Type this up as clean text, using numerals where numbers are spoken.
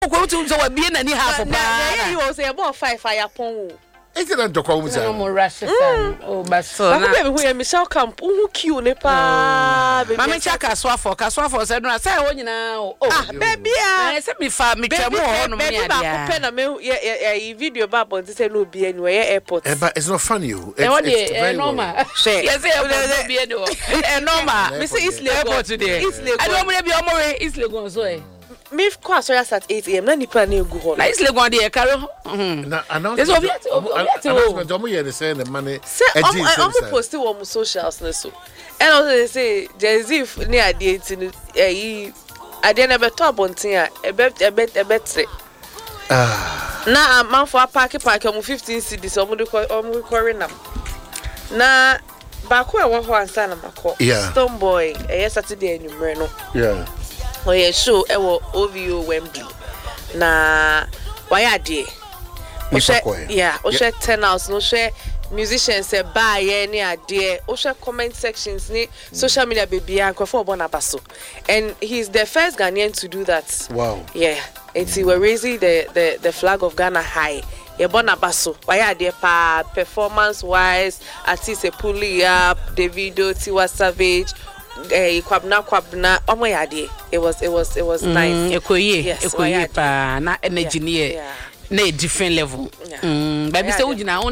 Go to so be na ni half na you will say about 5 fire pon. It's not to come no more rush oh but so na baby who Michelle Camp who queue ne pa baby mama chaka kaswafo say no say ho nyina baby say me fa me twemo ho no me dia baby na me video ba bon say no be anywhere airport but it's not funny it's very normal yes say be anywhere normal me say it's Lagos today I don't want to be omore it's Lagos so me kwa so at 8 am na nipa na egu ho na is Lagos dey carry na announcement omo here dey say the money I'm post on socials na so and also they say Jezif ni ade enti ade na beto abonten a ebetre na amanfo park omo 15 cedis omo de corre na ba ko e wo ho ansa na mako Stone Boy Saturday anumre no oye show ewo OVO Wembley na why ade o share 10 hours no share musicians say buy any ade o share comment sections ni social media baby ankofo obonabaso and he's the first Ghanaian to do that. Wow. Yeah, and we're raising the flag of Ghana high. Bonabaso why ade pa performance wise artist pulley up Davido Tiwa Savage kwabna omo yade it was nice ekoye pa na energy ne na different level baby say ugina